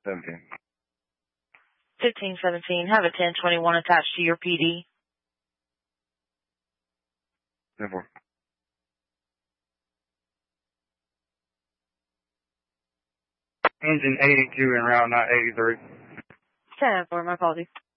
17. 1517, have a 1021 attached to your PD. 10-4. Engine 82 en route, not 83. 10-4, my apologies.